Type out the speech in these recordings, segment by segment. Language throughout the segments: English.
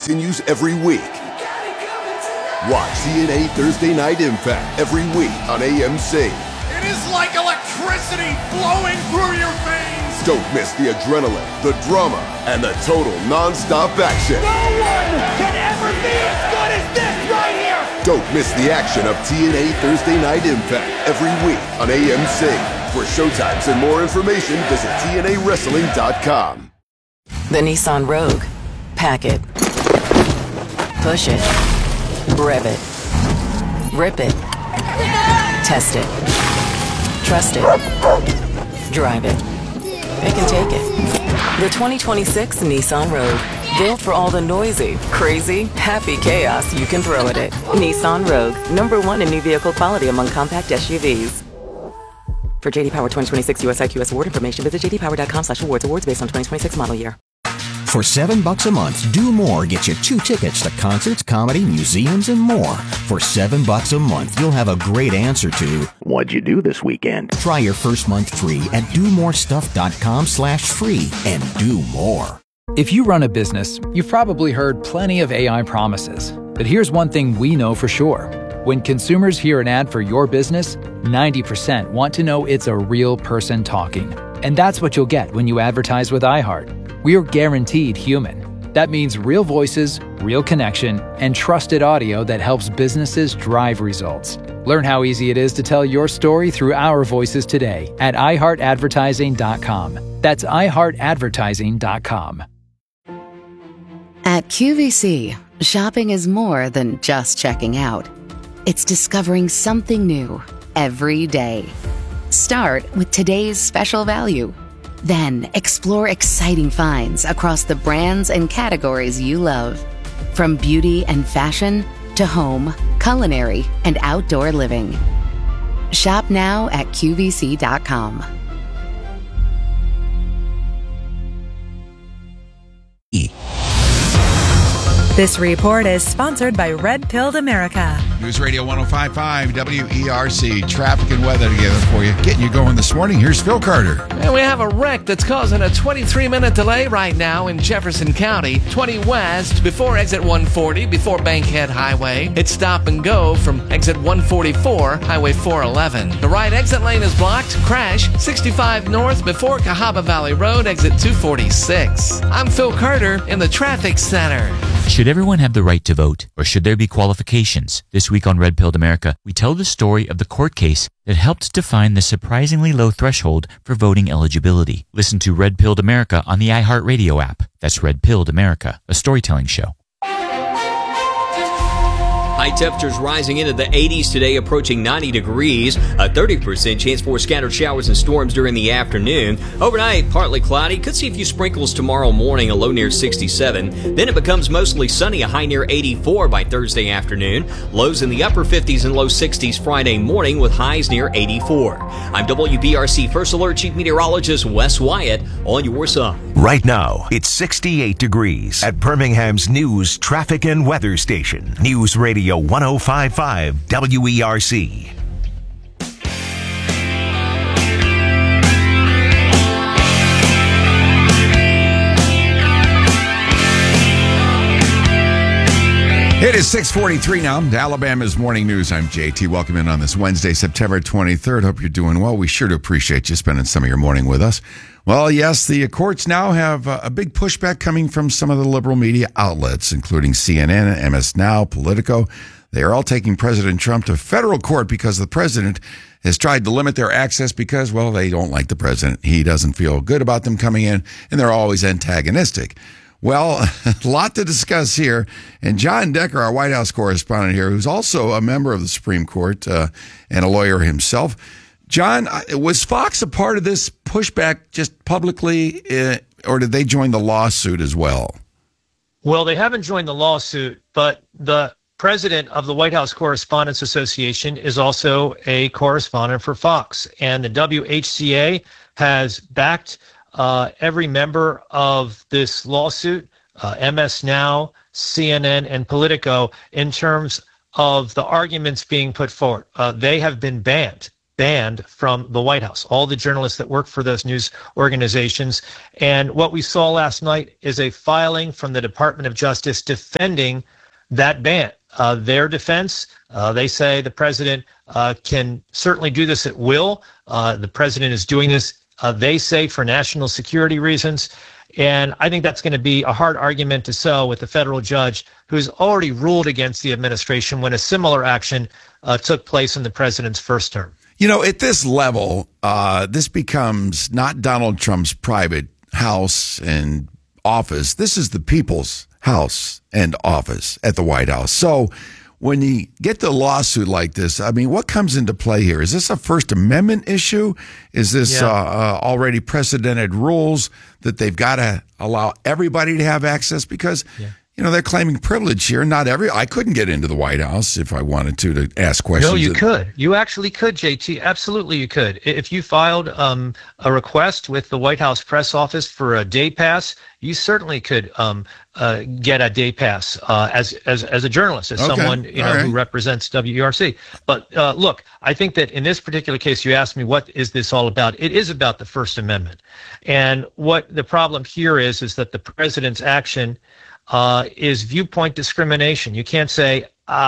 continues every week. Watch TNA Thursday Night Impact every week on AMC. It is like electricity flowing through your veins. Don't miss the adrenaline, the drama, and the total non-stop action. No one can ever be as good as this right here. Don't miss the action of TNA Thursday Night Impact every week on AMC. For showtimes and more information, visit TNAWrestling.com. The Nissan Rogue. Pack it. Push it. Rev it. Rip it. Test it. Trust it. Drive it. It can take it. The 2026 Nissan Rogue. Built for all the noisy, crazy, happy chaos you can throw at it. Nissan Rogue. #1 in new vehicle quality among compact SUVs. For JD Power 2026 US IQS award information, visit jdpower.com/awards. Awards based on 2026 model year. For $7 a month, Do More gets you 2 tickets to concerts, comedy, museums, and more. For $7 a month, you'll have a great answer to, what'd you do this weekend? Try your first month free at domorestuff.com/free and do more. If you run a business, you've probably heard plenty of AI promises. But here's one thing we know for sure. When consumers hear an ad for your business, 90% want to know it's a real person talking. And that's what you'll get when you advertise with iHeart. We're guaranteed human. That means real voices, real connection, and trusted audio that helps businesses drive results. Learn how easy it is to tell your story through our voices today at iHeartAdvertising.com. That's iHeartAdvertising.com. At QVC, shopping is more than just checking out. It's discovering something new every day. Start with today's special value. Then explore exciting finds across the brands and categories you love. From beauty and fashion to home, culinary, and outdoor living. Shop now at QVC.com. This report is sponsored by Red Pilled America. News Radio 105.5 WERC. Traffic and weather together for you. Getting you going this morning. Here's Phil Carter. And we have a wreck that's causing a 23-minute delay right now in Jefferson County. 20 west before exit 140, before Bankhead Highway. It's stop and go from exit 144, Highway 411. The right exit lane is blocked. Crash 65 north before Cahaba Valley Road, exit 246. I'm Phil Carter in the Traffic Center. Should everyone have the right to vote, or should there be qualifications? This week on Red Pilled America, we tell the story of the court case that helped define the surprisingly low threshold for voting eligibility. Listen to Red Pilled America on the iHeartRadio app. That's Red Pilled America, a storytelling show. High temperatures rising into the 80s today, approaching 90 degrees. A 30% chance for scattered showers and storms during the afternoon. Overnight, partly cloudy. Could see a few sprinkles tomorrow morning, a low near 67. Then it becomes mostly sunny, a high near 84 by Thursday afternoon. Lows in the upper 50s and low 60s Friday morning with highs near 84. I'm WBRC First Alert Chief Meteorologist Wes Wyatt on your side. Right now, it's 68 degrees at Birmingham's News, Traffic, and Weather Station. News Radio 105.5 WERC. It is 6:43 now. Alabama's Morning News. I'm JT. Welcome in on this Wednesday, September 23rd. Hope you're doing well. We sure do appreciate you spending some of your morning with us. Well, yes, the courts now have a big pushback coming from some of the liberal media outlets, including CNN, MS Now, Politico. They are all taking President Trump to federal court because the president has tried to limit their access because, well, they don't like the president. He doesn't feel good about them coming in, and they're always antagonistic. Well, a lot to discuss here. And John Decker, our White House correspondent here, who's also a member of the Supreme Court and a lawyer himself. John, was Fox a part of this pushback just publicly, or did they join the lawsuit as well? Well, they haven't joined the lawsuit, but the president of the White House Correspondents Association is also a correspondent for Fox. And the WHCA has backed every member of this lawsuit, MS Now, CNN, and Politico, in terms of the arguments being put forward. They have been banned banned from the White House, all the journalists that work for those news organizations. And what we saw last night is a filing from the Department of Justice defending that ban. Their defense, they say the president can certainly do this at will. The president is doing this, they say, for national security reasons. And I think that's going to be a hard argument to sell with the federal judge who's already ruled against the administration when a similar action took place in the president's first term. You know, at this level, this becomes not Donald Trump's private house and office. This is the people's house and office at the White House. So when you get the lawsuit like this, I mean, what comes into play here? Is this a First Amendment issue? Is this already precedented rules that they've got to allow everybody to have access? Because, you know, they're claiming privilege here. I couldn't get into the White House if I wanted to ask questions. No, you could. You actually could, JT. Absolutely, you could. If you filed a request with the White House press office for a day pass, you certainly could get a day pass as a journalist, as someone who represents WERC. But look, I think that in this particular case, you asked me, what is this all about? It is about the First Amendment. And what the problem here is that the president's action is viewpoint discrimination. You can't say,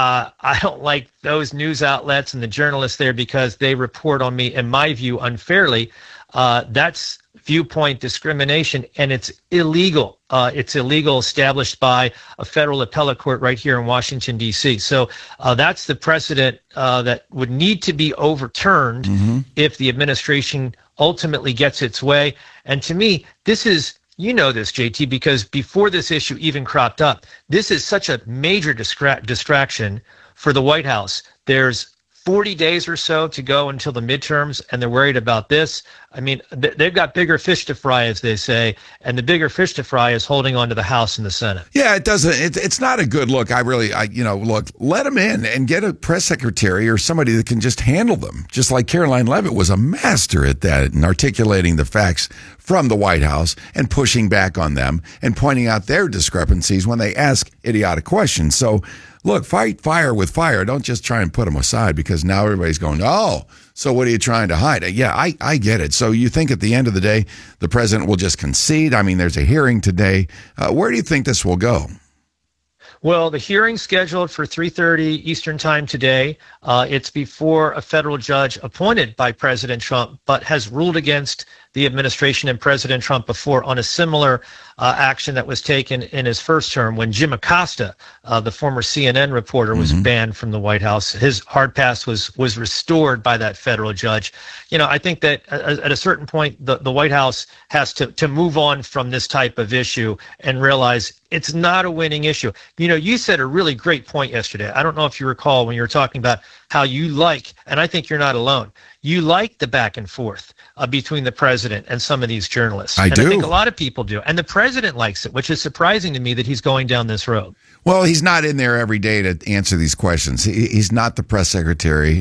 I don't like those news outlets and the journalists there because they report on me, in my view, unfairly. That's viewpoint discrimination, and it's illegal. It's illegal, established by a federal appellate court right here in Washington, D.C. So that's the precedent that would need to be overturned if the administration ultimately gets its way. And to me, this is, you know this, JT, because before this issue even cropped up, this is such a major distraction for the White House. There's 40 days or so to go until the midterms, and they're worried about this. I mean, they've got bigger fish to fry, as they say, and the bigger fish to fry is holding on to the House and the Senate. Yeah, it doesn't. It's not a good look. Look, let them in and get a press secretary or somebody that can just handle them. Just like Caroline Leavitt was a master at that and articulating the facts from the White House and pushing back on them and pointing out their discrepancies when they ask idiotic questions. So, look, fight fire with fire. Don't just try and put them aside because now everybody's going, oh, so what are you trying to hide? Yeah, I get it. So you think at the end of the day, the president will just concede? I mean, there's a hearing today. Where do you think this will go? Well, the hearing's scheduled for 3:30 Eastern time today. It's before a federal judge appointed by President Trump, but has ruled against the administration and President Trump before on a similar action that was taken in his first term when Jim Acosta, the former CNN reporter, was banned from the White House. His hard pass was restored by that federal judge. You know, I think that at a certain point, the White House has to move on from this type of issue and realize it's not a winning issue. You know, you said a really great point yesterday. I don't know if you recall when you were talking about how you like, and I think you're not alone, you like the back and forth between the president and some of these journalists. I think a lot of people do. And the president likes it, which is surprising to me that he's going down this road. Well, he's not in there every day to answer these questions. He's not the press secretary.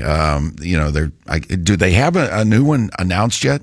Do they have a new one announced yet?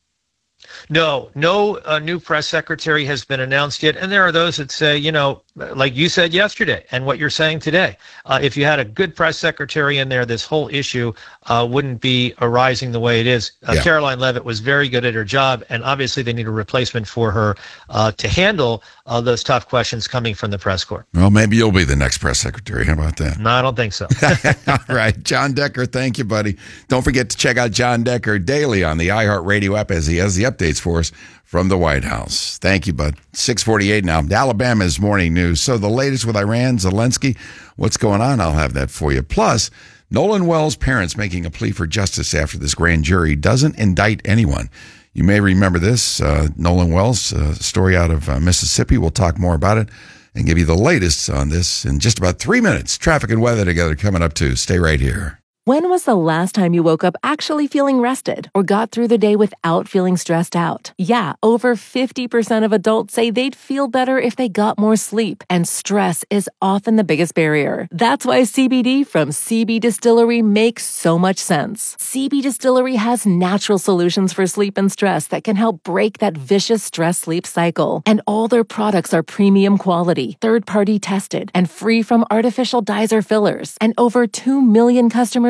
No new press secretary has been announced yet. And there are those that say, you know, like you said yesterday and what you're saying today, if you had a good press secretary in there, this whole issue wouldn't be arising the way it is. Caroline Leavitt was very good at her job, and obviously they need a replacement for her to handle those tough questions coming from the press corps. Well, maybe you'll be the next press secretary. How about that? No, I don't think so. All right. John Decker, thank you, buddy. Don't forget to check out John Decker daily on the iHeartRadio app as he has the updates for us from the White House. Thank you, bud. 6:48 now. Alabama's morning news. So the latest with Iran, Zelensky, what's going on? I'll have that for you. Plus, Nolan Wells' parents making a plea for justice after this grand jury doesn't indict anyone. You may remember this. Nolan Wells, story out of Mississippi. We'll talk more about it and give you the latest on this in just about 3 minutes. Traffic and weather together coming up too. Stay right here. When was the last time you woke up actually feeling rested or got through the day without feeling stressed out? Yeah, over 50% of adults say they'd feel better if they got more sleep, and stress is often the biggest barrier. That's why CBD from CB Distillery makes so much sense. CB Distillery has natural solutions for sleep and stress that can help break that vicious stress-sleep cycle. And all their products are premium quality, third-party tested, and free from artificial dyes or fillers. And over 2 million customers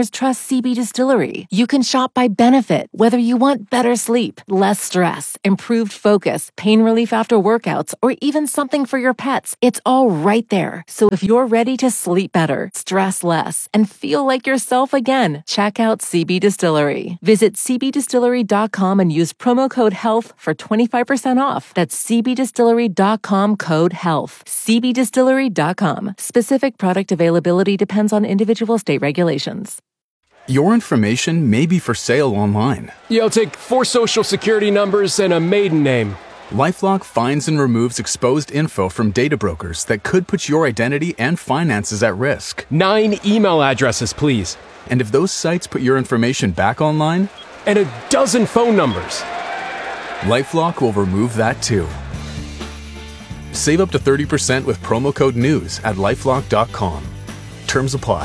customers trust CB Distillery. You can shop by benefit, whether you want better sleep, less stress, improved focus, pain relief after workouts, or even something for your pets. It's all right there. So if you're ready to sleep better, stress less, and feel like yourself again, check out CB Distillery. Visit cbdistillery.com and use promo code HEALTH for 25% off. That's cbdistillery.com code HEALTH. cbdistillery.com. Specific product availability depends on individual state regulations. Your information may be for sale online. Yeah, I'll take 4 social security numbers and a maiden name. LifeLock finds and removes exposed info from data brokers that could put your identity and finances at risk. 9 email addresses, please. And if those sites put your information back online? And a dozen phone numbers. LifeLock will remove that too. Save up to 30% with promo code NEWS at LifeLock.com. Terms apply.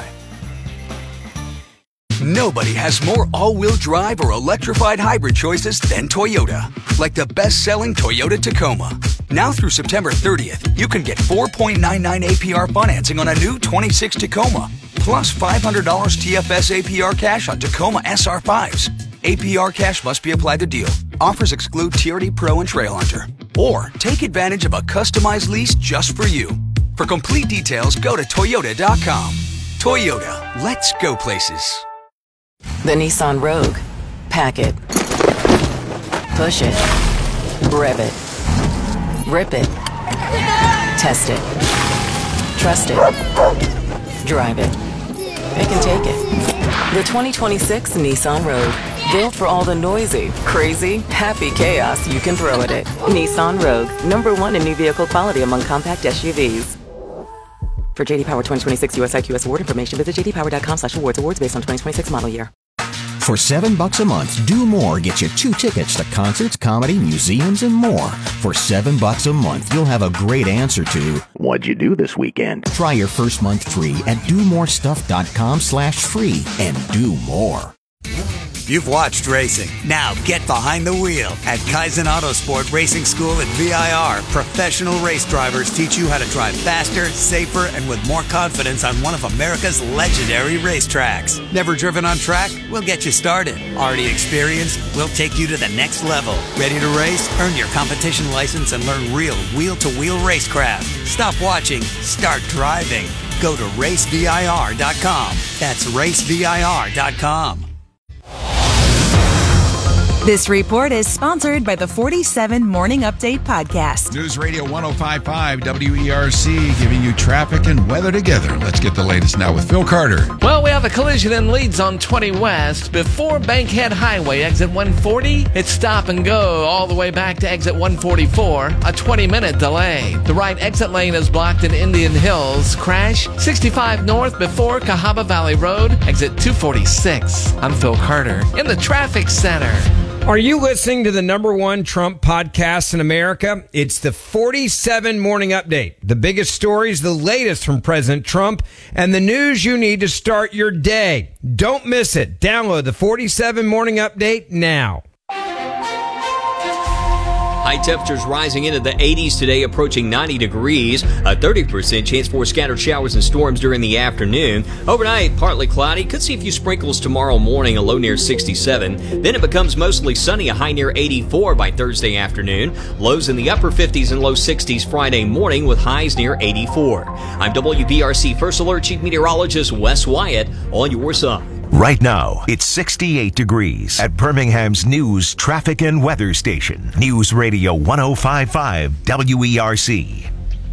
Nobody has more all-wheel drive or electrified hybrid choices than Toyota. Like the best-selling Toyota Tacoma. Now through September 30th, you can get 4.99 APR financing on a new 26 Tacoma, plus $500 TFS APR cash on Tacoma SR5s. APR cash must be applied to deal. Offers exclude TRD Pro and Trail Hunter. Or take advantage of a customized lease just for you. For complete details, go to Toyota.com. Toyota, let's go places. The Nissan Rogue. Pack it. Push it. Rev it. Rip it. Test it. Trust it. Drive it. It can take it. The 2026 Nissan Rogue. Built for all the noisy, crazy, happy chaos you can throw at it. Nissan Rogue. #1 in new vehicle quality among compact SUVs. For JD Power 2026 US IQS award information, visit jdpower.com/awards. Awards based on 2026 model year. For $7 a month, Do More gets you 2 tickets to concerts, comedy, museums, and more. For $7 a month, you'll have a great answer to, what'd you do this weekend? Try your first month free at domorestuff.com/free and do more. You've watched racing. Now get behind the wheel. At Kaizen Autosport Racing School at VIR, professional race drivers teach you how to drive faster, safer, and with more confidence on one of America's legendary racetracks. Never driven on track? We'll get you started. Already experienced? We'll take you to the next level. Ready to race? Earn your competition license and learn real wheel-to-wheel racecraft. Stop watching. Start driving. Go to racevir.com. That's racevir.com. This report is sponsored by the 47 Morning Update podcast. News Radio 105.5 WERC giving you traffic and weather together. Let's get the latest now with Phil Carter. Well, we have a collision in Leeds on 20 West. Before Bankhead Highway, exit 140, it's stop and go all the way back to exit 144, a 20-minute delay. The right exit lane is blocked in Indian Hills. Crash 65 north before Cahaba Valley Road, exit 246. I'm Phil Carter in the traffic center. Are you listening to the #1 Trump podcast in America? It's the 47 Morning Update. The biggest stories, the latest from President Trump, and the news you need to start your day. Don't miss it. Download the 47 Morning Update now. High temperatures rising into the 80s today, approaching 90 degrees. A 30% chance for scattered showers and storms during the afternoon. Overnight, partly cloudy. Could see a few sprinkles tomorrow morning, a low near 67. Then it becomes mostly sunny, a high near 84 by Thursday afternoon. Lows in the upper 50s and low 60s Friday morning with highs near 84. I'm WBRC First Alert Chief Meteorologist Wes Wyatt on your side. Right now, it's 68 degrees at Birmingham's news, traffic, and weather station. News Radio 105.5 WERC.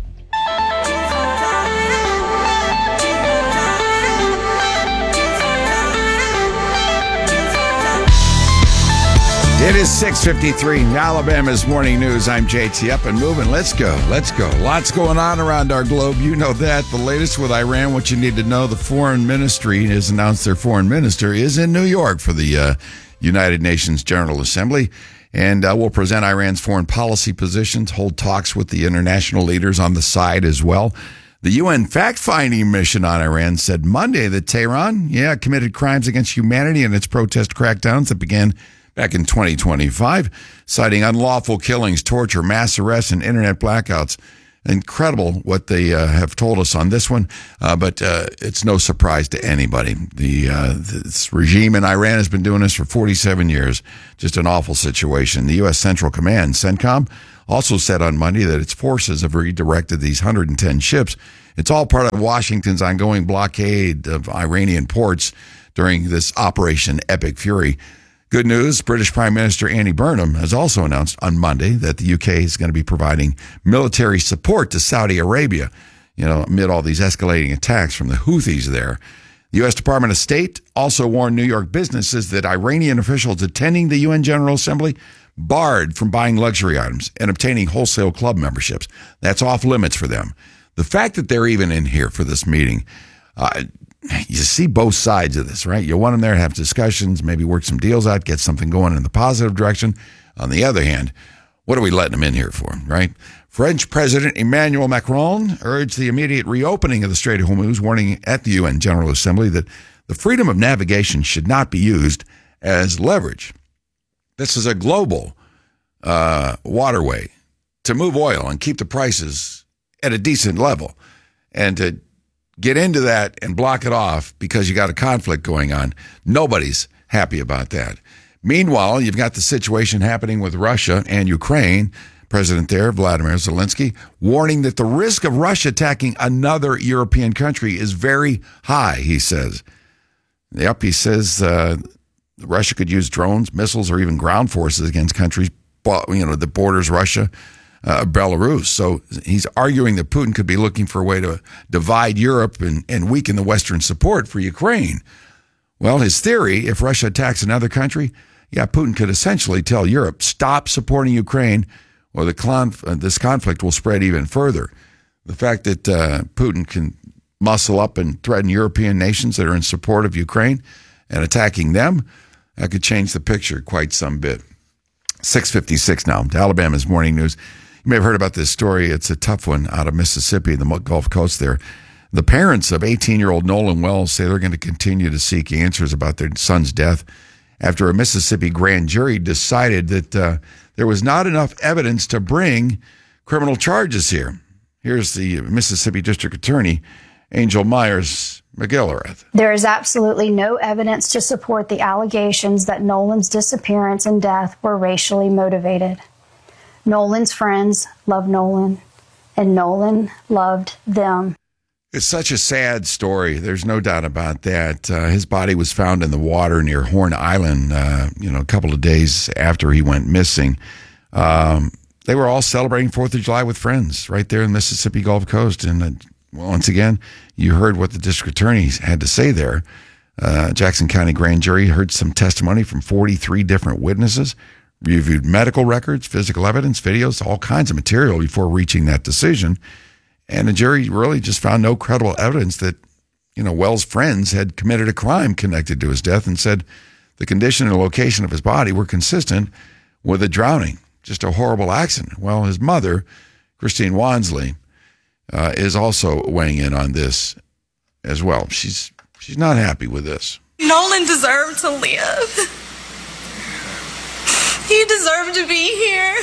It is 6:53, Alabama's Morning News. I'm JT, up and moving. Let's go. Lots going on around our globe. You know that. The latest with Iran, what you need to know, the foreign ministry has announced their foreign minister is in New York for the United Nations General Assembly. And we'll present Iran's foreign policy positions, hold talks with the international leaders on the side as well. The UN fact-finding mission on Iran said Monday that Tehran, committed crimes against humanity in its protest crackdowns that began back in 2025, citing unlawful killings, torture, mass arrests, and internet blackouts. Incredible what they have told us on this one, but it's no surprise to anybody. This regime in Iran has been doing this for 47 years. Just an awful situation. The U.S. Central Command, CENTCOM, also said on Monday that its forces have redirected these 110 ships. It's all part of Washington's ongoing blockade of Iranian ports during this Operation Epic Fury. Good news, British Prime Minister Andy Burnham has also announced on Monday that the UK is going to be providing military support to Saudi Arabia, amid all these escalating attacks from the Houthis there. The U.S. Department of State also warned New York businesses that Iranian officials attending the UN General Assembly barred from buying luxury items and obtaining wholesale club memberships. That's off limits for them. The fact that they're even in here for this meeting, you see both sides of this, right? You want them there to have discussions, maybe work some deals out, get something going in the positive direction. On the other hand, what are we letting them in here for, right? French President Emmanuel Macron urged the immediate reopening of the Strait of Hormuz, warning at the UN General Assembly that the freedom of navigation should not be used as leverage. This is a global waterway to move oil and keep the prices at a decent level. And to get into that and block it off because you got a conflict going on, nobody's happy about that. Meanwhile, you've got the situation happening with Russia and Ukraine. President there, Vladimir Zelensky, warning that the risk of Russia attacking another European country is very high, he says. Yep, he says Russia could use drones, missiles, or even ground forces against countries, that borders Russia, Belarus. So he's arguing that Putin could be looking for a way to divide Europe and weaken the Western support for Ukraine. Well, his theory, if Russia attacks another country, Putin could essentially tell Europe, stop supporting Ukraine, or this conflict will spread even further. The fact that Putin can muscle up and threaten European nations that are in support of Ukraine and attacking them, that could change the picture quite some bit. 6:56 now to Alabama's Morning News. You may have heard about this story. It's a tough one out of Mississippi, the Gulf Coast there. The parents of 18-year-old Nolan Wells say they're going to continue to seek answers about their son's death after a Mississippi grand jury decided that there was not enough evidence to bring criminal charges here. Here's the Mississippi District Attorney, Angel Myers McGillerath. There is absolutely no evidence to support the allegations that Nolan's disappearance and death were racially motivated. Nolan's friends loved Nolan, and Nolan loved them. It's such a sad story. There's no doubt about that. His body was found in the water near Horn Island, a couple of days after he went missing. They were all celebrating 4th of July with friends right there in the Mississippi Gulf Coast. And once again, you heard what the district attorney had to say there. Jackson County grand jury heard some testimony from 43 different witnesses, reviewed medical records, physical evidence, videos, all kinds of material before reaching that decision. And the jury really just found no credible evidence that, Wells' friends had committed a crime connected to his death, and said the condition and location of his body were consistent with a drowning, just a horrible accident. Well, his mother, Christine Wansley, is also weighing in on this as well. She's not happy with this. Nolan deserved to live. He deserved to be here.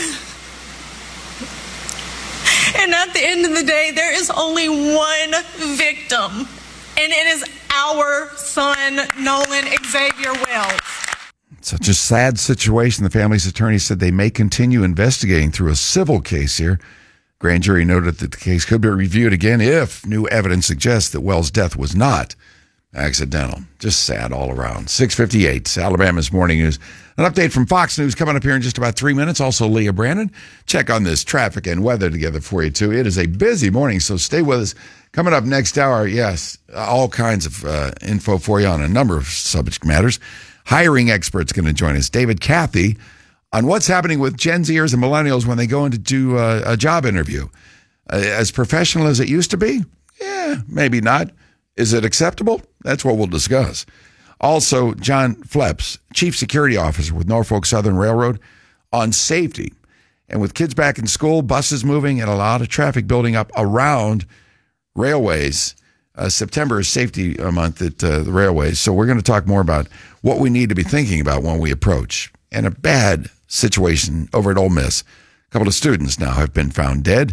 And at the end of the day, there is only one victim, and it is our son, Nolan Xavier Wells. Such a sad situation. The family's attorney said they may continue investigating through a civil case here. Grand jury noted that the case could be reviewed again if new evidence suggests that Wells' death was not accidental. Just sad all around. 6:58, Alabama's Morning News. An update from Fox News coming up here in just about 3 minutes. Also, Leah Brandon. Check on this traffic and weather together for you, too. It is a busy morning, so stay with us. Coming up next hour, yes, all kinds of info for you on a number of subject matters. Hiring experts going to join us. David Cathy on what's happening with Gen Zers and millennials when they go in to do a job interview. As professional as it used to be? Yeah, maybe not. Is it acceptable? That's what we'll discuss. Also, John Fleps, Chief Security Officer with Norfolk Southern Railroad, on safety. And with kids back in school, buses moving, and a lot of traffic building up around railways, September is safety month at the railways. So we're going to talk more about what we need to be thinking about when we approach. And a bad situation over at Ole Miss. A couple of students now have been found dead.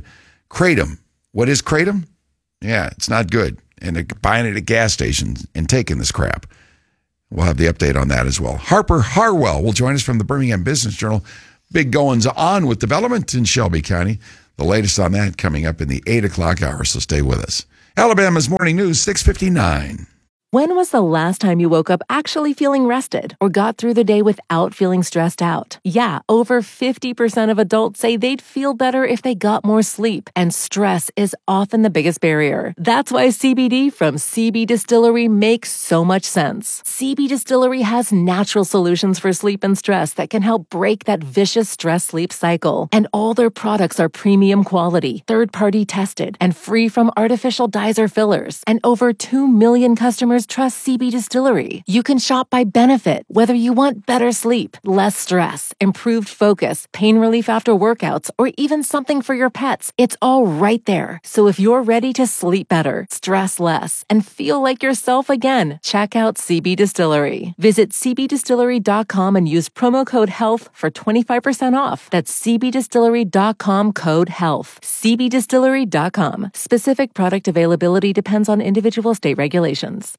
Kratom. What is Kratom? Yeah, it's not good. And buying it at gas stations and taking this crap. We'll have the update on that as well. Harper Harwell will join us from the Birmingham Business Journal. Big goings on with development in Shelby County. The latest on that coming up in the 8 o'clock hour, so stay with us. Alabama's Morning News, 6:59. When was the last time you woke up actually feeling rested or got through the day without feeling stressed out? Yeah, over 50% of adults say they'd feel better if they got more sleep, and stress is often the biggest barrier. That's why CBD from CB Distillery makes so much sense. CB Distillery has natural solutions for sleep and stress that can help break that vicious stress-sleep cycle. And all their products are premium quality, third-party tested, and free from artificial dyes or fillers. And over 2 million customers trust CB Distillery. You can shop by benefit, whether you want better sleep, less stress, improved focus, pain relief after workouts, or even something for your pets. It's all right there. So if you're ready to sleep better, stress less, and feel like yourself again, check out CB Distillery. Visit cbdistillery.com and use promo code HEALTH for 25% off. That's cbdistillery.com code HEALTH. cbdistillery.com. Specific product availability depends on individual state regulations.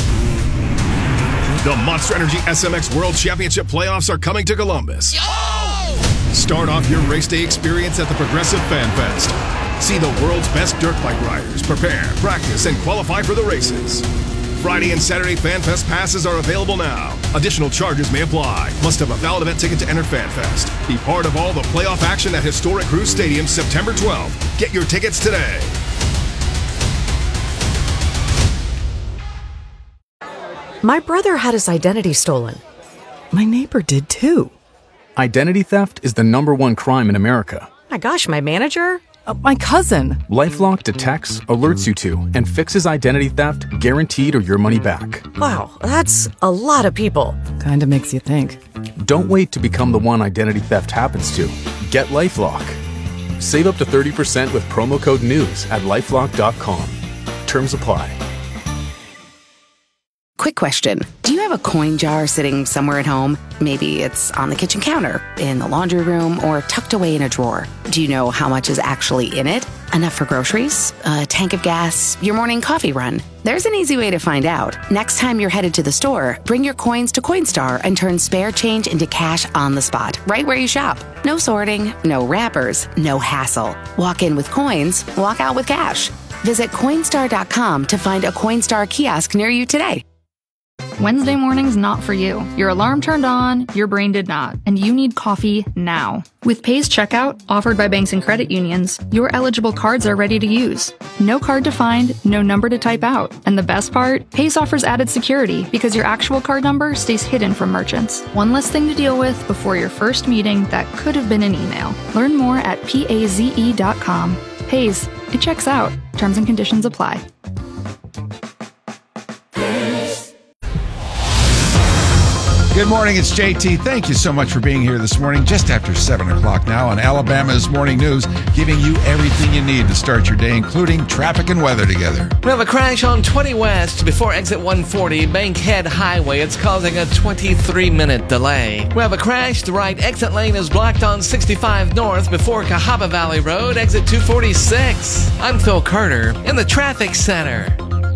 The Monster Energy SMX World Championship playoffs are coming to Columbus. Start off your race day experience at the Progressive Fan Fest. See the world's best dirt bike riders prepare, practice, and qualify for the races. Friday and Saturday Fan Fest passes are available now. Additional charges may apply. Must have a valid event ticket to enter Fan Fest. Be part of all the playoff action at historic Cruise Stadium September 12th. Get your tickets today. My brother had his identity stolen. My neighbor did too. Identity theft is the #1 crime in America. My gosh, my manager? My cousin. LifeLock detects, alerts you to, and fixes identity theft guaranteed or your money back. Wow, that's a lot of people. Kinda makes you think. Don't wait to become the one identity theft happens to. Get LifeLock. Save up to 30% with promo code NEWS at LifeLock.com. Terms apply. Quick question. Do you have a coin jar sitting somewhere at home? Maybe it's on the kitchen counter, in the laundry room, or tucked away in a drawer. Do you know how much is actually in it? Enough for groceries? A tank of gas? Your morning coffee run? There's an easy way to find out. Next time you're headed to the store, bring your coins to Coinstar and turn spare change into cash on the spot, right where you shop. No sorting, no wrappers, no hassle. Walk in with coins, walk out with cash. Visit Coinstar.com to find a Coinstar kiosk near you today. Wednesday morning's not for you. Your alarm turned on, your brain did not, and you need coffee now. With Pays Checkout, offered by banks and credit unions, your eligible cards are ready to use. No card to find, no number to type out. And the best part? Pays offers added security because your actual card number stays hidden from merchants. One less thing to deal with before your first meeting that could have been an email. Learn more at paze.com. Pays. It checks out. Terms and conditions apply. Good morning, it's JT. Thank you so much for being here this morning, just after 7 o'clock now on Alabama's Morning News, giving you everything you need to start your day, including traffic and weather together. We have a crash on 20 West before exit 140, Bankhead Highway. It's causing a 23-minute delay. We have a crash. The right exit lane is blocked on 65 North before Cahaba Valley Road, exit 246. I'm Phil Carter in the traffic center.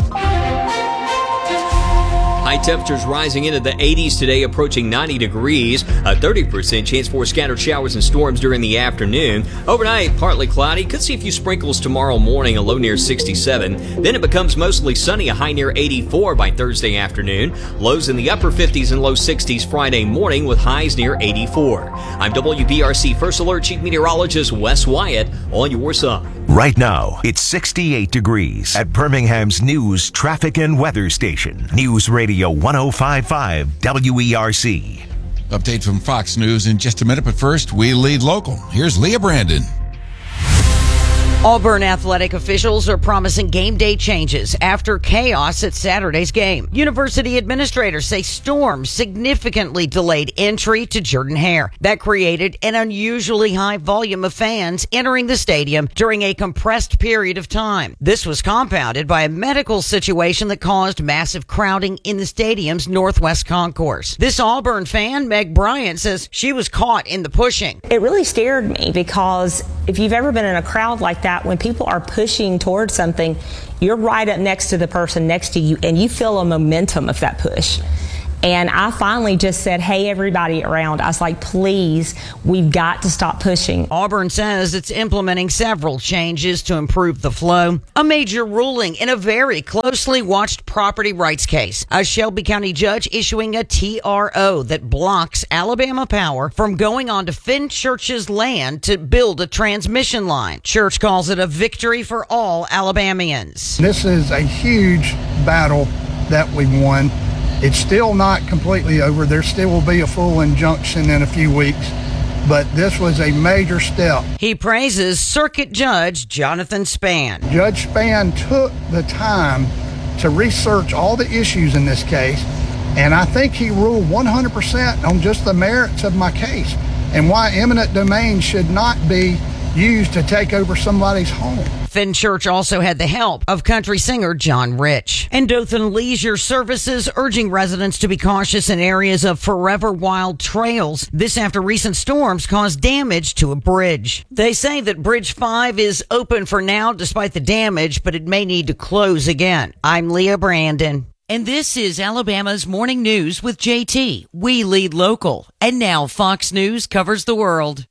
High temperatures rising into the 80s today, approaching 90 degrees. A 30% chance for scattered showers and storms during the afternoon. Overnight, partly cloudy. Could see a few sprinkles tomorrow morning, a low near 67. Then it becomes mostly sunny, a high near 84 by Thursday afternoon. Lows in the upper 50s and low 60s Friday morning with highs near 84. I'm WBRC First Alert Chief Meteorologist Wes Wyatt on your side. Right now, it's 68 degrees at Birmingham's news, traffic, and weather station. News Radio 105.5 WERC. Update from Fox News in just a minute, but first, we lead local. Here's Leah Brandon. Auburn athletic officials are promising game day changes after chaos at Saturday's game. University administrators say storms significantly delayed entry to Jordan-Hare. That created an unusually high volume of fans entering the stadium during a compressed period of time. This was compounded by a medical situation that caused massive crowding in the stadium's northwest concourse. This Auburn fan, Meg Bryant, says she was caught in the pushing. It really scared me because if you've ever been in a crowd like that that when people are pushing towards something, you're right up next to the person next to you, and you feel a momentum of that push. And I finally just said, hey, everybody around. I was like, please, we've got to stop pushing. Auburn says it's implementing several changes to improve the flow. A major ruling in a very closely watched property rights case. A Shelby County judge issuing a TRO that blocks Alabama Power from going onto Fenchurch's land to build a transmission line. Church calls it a victory for all Alabamians. This is a huge battle that we won. It's still not completely over. There still will be a full injunction in a few weeks, but this was a major step. He praises Circuit Judge Jonathan Spann. Judge Spann took the time to research all the issues in this case, and I think he ruled 100% on just the merits of my case and why eminent domain should not be used to take over somebody's home. Fenchurch also had the help of country singer John Rich. And Dothan Leisure Services urging residents to be cautious in areas of Forever Wild trails. This after recent storms caused damage to a bridge. They say that Bridge 5 is open for now despite the damage, but it may need to close again. I'm Leah Brandon. And this is Alabama's Morning News with JT. We lead local. And now Fox News covers the world.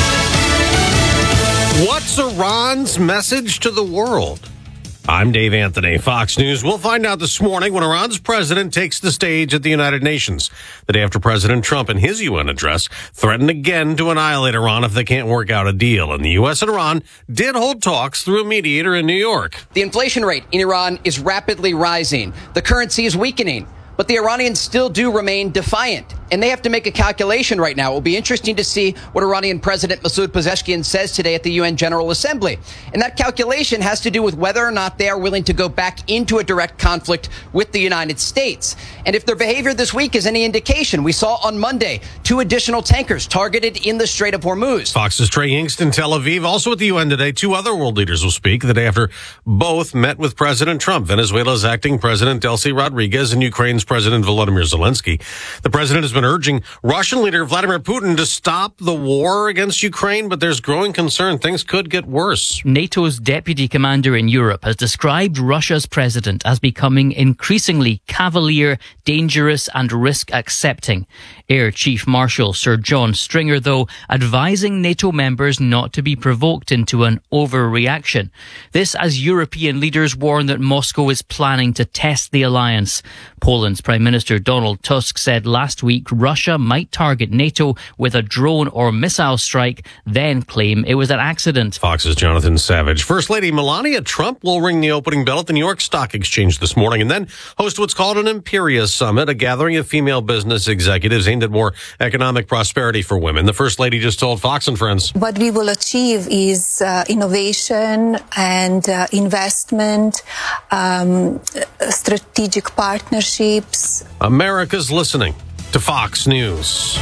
What's Iran's message to the world? I'm Dave Anthony, Fox News. We'll find out this morning when Iran's president takes the stage at the United Nations, the day after President Trump in his UN address threatened again to annihilate Iran if they can't work out a deal. And the U.S. and Iran did hold talks through a mediator in New York. The inflation rate in Iran is rapidly rising. The currency is weakening. But the Iranians still do remain defiant, and they have to make a calculation right now. It will be interesting to see what Iranian President Masoud Pezeshkian says today at the UN General Assembly. And that calculation has to do with whether or not they are willing to go back into a direct conflict with the United States. And if their behavior this week is any indication, we saw on Monday 2 additional tankers targeted in the Strait of Hormuz. Fox's Trey Yingst in Tel Aviv. Also at the UN today, 2 other world leaders will speak the day after both met with President Trump, Venezuela's acting President Delcy Rodriguez and Ukraine's President Volodymyr Zelensky. The president has been urging Russian leader Vladimir Putin to stop the war against Ukraine, but there's growing concern things could get worse. NATO's deputy commander in Europe has described Russia's president as becoming increasingly cavalier, dangerous and risk-accepting. Air Chief Marshal Sir John Stringer, though, advising NATO members not to be provoked into an overreaction. This as European leaders warn that Moscow is planning to test the alliance. Poland's Prime Minister Donald Tusk said last week Russia might target NATO with a drone or missile strike, then claim it was an accident. Fox's Jonathan Savage. First Lady Melania Trump will ring the opening bell at the New York Stock Exchange this morning and then host what's called an Imperia Summit, a gathering of female business executives aimed at more economic prosperity for women. The First Lady just told Fox and Friends. What we will achieve is innovation and investment, strategic partnerships. America's listening to Fox News.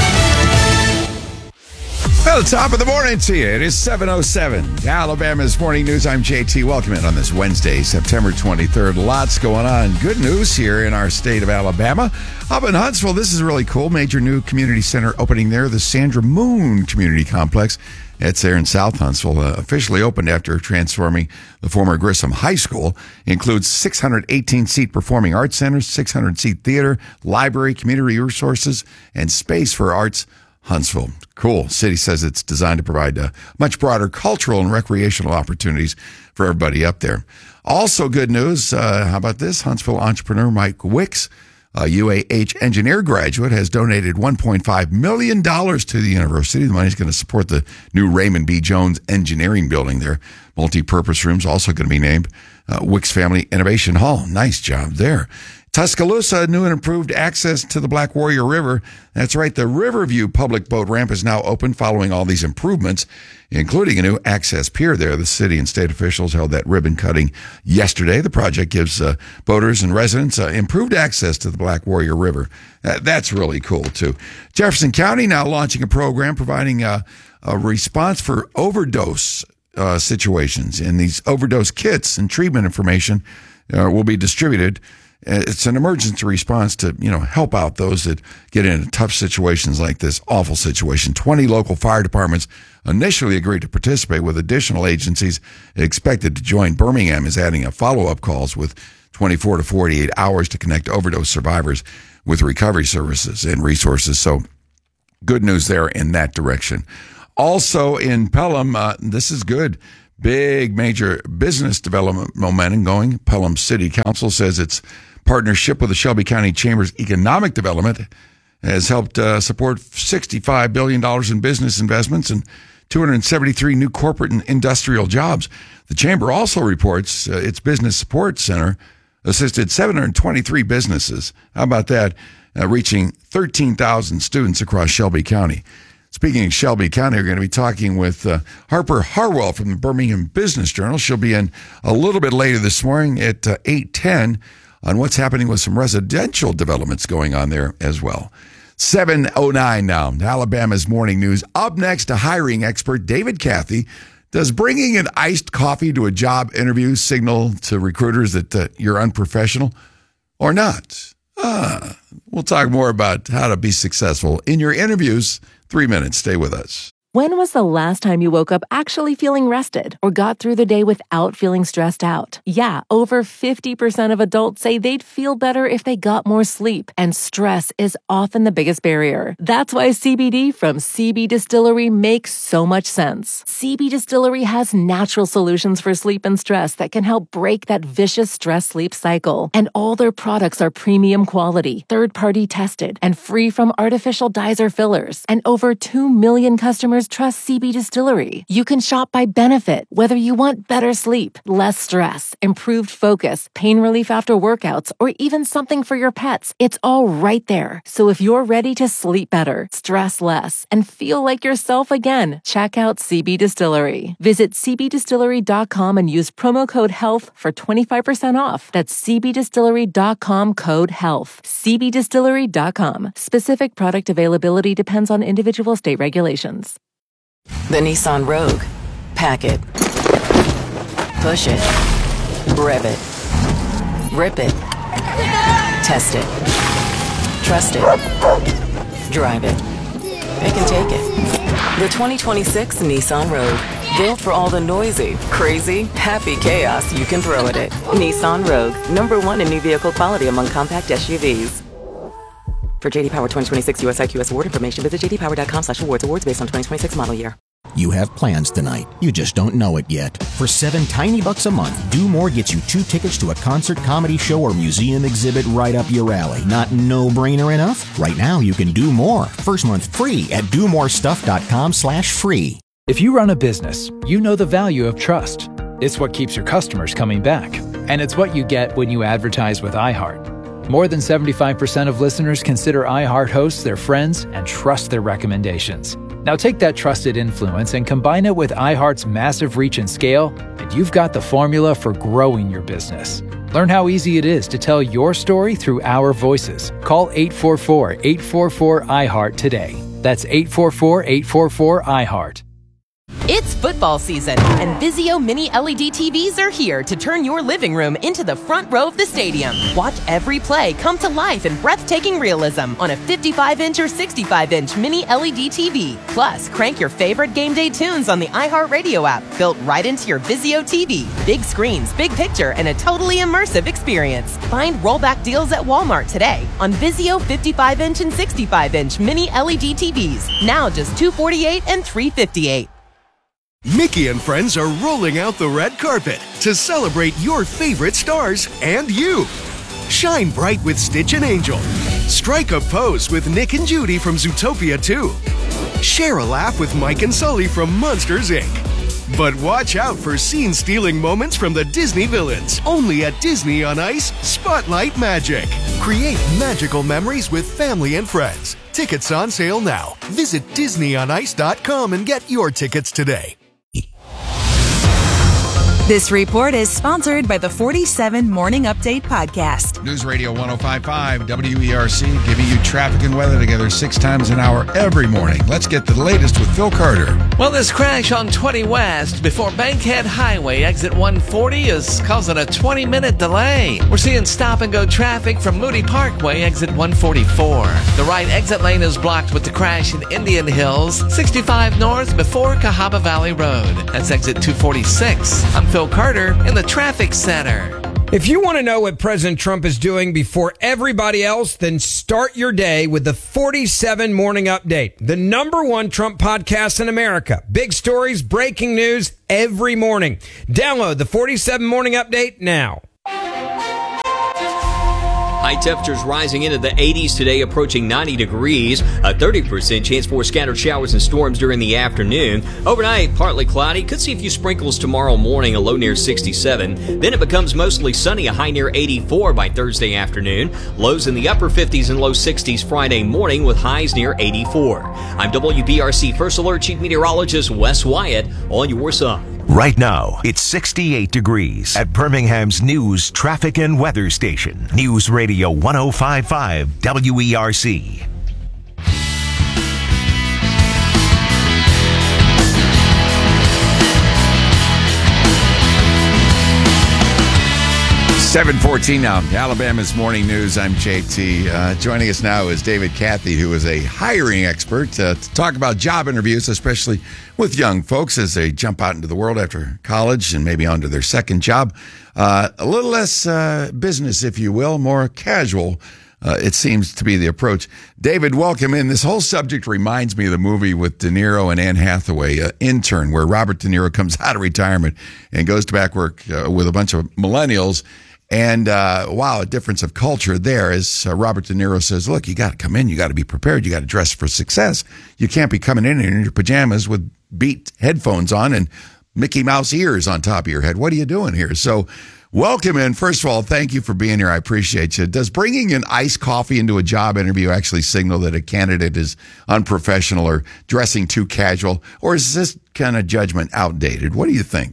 Well, top of the morning to you. It is 7:07. Alabama's Morning News. I'm JT. Welcome in on this Wednesday, September 23rd. Lots going on. Good news here in our state of Alabama. Up in Huntsville, this is really cool. Major new community center opening there, the Sandra Moon Community Complex. It's there in South Huntsville, officially opened after transforming the former Grissom High School. Includes 618-seat performing arts centers, 600-seat theater, library, community resources, and space for arts. Huntsville. Cool. City says it's designed to provide much broader cultural and recreational opportunities for everybody up there. Also good news, how about this? Huntsville entrepreneur Mike Wicks, a UAH engineer graduate, has donated $1.5 million to the university. The money is going to support the new Raymond B. Jones Engineering Building there. Multi-purpose rooms also going to be named Wicks Family Innovation Hall. Nice job there. Tuscaloosa, new and improved access to the Black Warrior River. That's right, the Riverview public boat ramp is now open following all these improvements, including a new access pier there. The city and state officials held that ribbon cutting yesterday. The project gives boaters and residents improved access to the Black Warrior River. That's really cool, too. Jefferson County now launching a program providing a response for overdose situations. And these overdose kits and treatment information will be distributed It's an emergency response to, help out those that get into tough situations like this awful situation. 20 local fire departments initially agreed to participate, with additional agencies expected to join. Birmingham is adding follow-up calls with 24 to 48 hours to connect overdose survivors with recovery services and resources. So good news there in that direction. Also in Pelham, this is good. Big major business development momentum going. Pelham City Council says its partnership with the Shelby County Chamber's Economic Development has helped support $65 billion in business investments and 273 new corporate and industrial jobs. The Chamber also reports its Business Support Center assisted 723 businesses. How about that? Reaching 13,000 students across Shelby County. Speaking of Shelby County, we're going to be talking with Harper Harwell from the Birmingham Business Journal. She'll be in a little bit later this morning at 8:10 on what's happening with some residential developments going on there as well. 7:09 now. Alabama's morning news. Up next, a hiring expert, David Cathy. Does bringing an iced coffee to a job interview signal to recruiters that you're unprofessional or not? We'll talk more about how to be successful in your interviews. 3 minutes. Stay with us. When was the last time you woke up actually feeling rested or got through the day without feeling stressed out? Yeah, over 50% of adults say they'd feel better if they got more sleep, and stress is often the biggest barrier. That's why CBD from CB Distillery makes so much sense. CB Distillery has natural solutions for sleep and stress that can help break that vicious stress-sleep cycle. And all their products are premium quality, third-party tested, and free from artificial dyes or fillers. And over 2 million customers trust CB Distillery. You can shop by benefit, whether you want better sleep, less stress, improved focus, pain relief after workouts, or even something for your pets. It's all right there. So if you're ready to sleep better, stress less, and feel like yourself again, check out CB Distillery. Visit cbdistillery.com and use promo code HEALTH for 25% off. That's cbdistillery.com, code HEALTH. cbdistillery.com. Specific product availability depends on individual state regulations. The Nissan Rogue. Pack it. Push it. Rev it. Rip it. Test it. Trust it. Drive it. Pick and take it. The 2026 Nissan Rogue. Built for all the noisy, crazy, happy chaos you can throw at it. Nissan Rogue. #1 in new vehicle quality among compact SUVs. For J.D. Power 2026 US IQS award information, visit jdpower.com/awards. Awards based on 2026 model year. You have plans tonight. You just don't know it yet. For $7 tiny bucks a month, Do More gets you 2 tickets to a concert, comedy show, or museum exhibit right up your alley. Not no-brainer enough? Right now, you can do more. First month free at domorestuff.com/free. If you run a business, you know the value of trust. It's what keeps your customers coming back. And it's what you get when you advertise with iHeart. More than 75% of listeners consider iHeart hosts their friends and trust their recommendations. Now take that trusted influence and combine it with iHeart's massive reach and scale, and you've got the formula for growing your business. Learn how easy it is to tell your story through our voices. Call 844-844-iHeart today. That's 844-844-iHeart. It's football season, and Vizio Mini LED TVs are here to turn your living room into the front row of the stadium. Watch every play come to life in breathtaking realism on a 55-inch or 65-inch Mini LED TV. Plus, crank your favorite game day tunes on the iHeartRadio app, built right into your Vizio TV. Big screens, big picture, and a totally immersive experience. Find rollback deals at Walmart today on Vizio 55-inch and 65-inch Mini LED TVs. Now just $248 and $358. Mickey and friends are rolling out the red carpet to celebrate your favorite stars and you. Shine bright with Stitch and Angel. Strike a pose with Nick and Judy from Zootopia 2. Share a laugh with Mike and Sully from Monsters, Inc. But watch out for scene-stealing moments from the Disney villains. Only at Disney on Ice Spotlight Magic. Create magical memories with family and friends. Tickets on sale now. Visit DisneyOnIce.com and get your tickets today. This report is sponsored by the 47 Morning Update podcast. News Radio 105.5 WERC, giving you traffic and weather together 6 times an hour every morning. Let's get the latest with Phil Carter. Well, this crash on 20 West before Bankhead Highway, exit 140, is causing a 20-minute delay. We're seeing stop-and-go traffic from Moody Parkway, exit 144. The right exit lane is blocked with the crash in Indian Hills, 65 north before Cahaba Valley Road. That's exit 246. I'm Phil Carter in the traffic center. If you want to know what President Trump is doing before everybody else, then start your day with the 47 Morning Update, the #1 Trump podcast in America. Big stories, breaking news every morning. Download the 47 Morning Update now. High temperatures rising into the 80s today, approaching 90 degrees. A 30% chance for scattered showers and storms during the afternoon. Overnight, partly cloudy. Could see a few sprinkles tomorrow morning, a low near 67. Then it becomes mostly sunny, a high near 84 by Thursday afternoon. Lows in the upper 50s and low 60s Friday morning with highs near 84. I'm WBRC First Alert Chief Meteorologist Wes Wyatt on your side. Right now, it's 68 degrees at Birmingham's news, traffic, and weather station. News Radio 105.5 WERC. $7:14 now. Alabama's Morning News. I'm JT. Joining us now is David Cathy, who is a hiring expert to talk about job interviews, especially with young folks as they jump out into the world after college and maybe onto their second job. A little less business, if you will, more casual. It seems to be the approach. David, welcome in. This whole subject reminds me of the movie with De Niro and Anne Hathaway, Intern, where Robert De Niro comes out of retirement and goes to back work with a bunch of millennials. And, wow, a difference of culture there as Robert De Niro says, look, you got to come in, you got to be prepared, you got to dress for success. You can't be coming in your pajamas with Beat headphones on and Mickey Mouse ears on top of your head. What are you doing here? So welcome in. First of all, thank you for being here. I appreciate you. Does bringing an iced coffee into a job interview actually signal that a candidate is unprofessional or dressing too casual? Or is this kind of judgment outdated? What do you think?